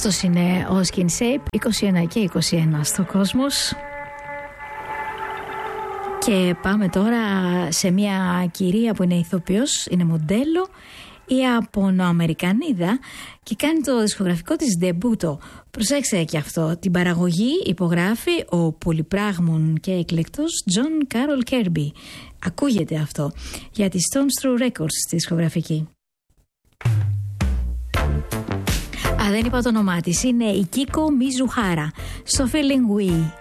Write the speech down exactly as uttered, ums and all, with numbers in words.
Αυτός είναι ο Skin Shape, είκοσι ένα και είκοσι ένα στο κόσμος. Και πάμε τώρα σε μια κυρία που είναι ηθοποιός, είναι μοντέλο, η Ιαπωνοαμερικανίδα, και κάνει το δισκογραφικό της ντεμπούτο. Προσέξτε και αυτό, την παραγωγή υπογράφει ο πολυπράγμων και εκλεκτός John Carroll Kirby. Ακούγεται αυτό για τη Stones Throw Records στη δισκογραφική. Α, δεν είπα το όνομά της, είναι η Κίκο Μιζουχάρα στο Feeling We.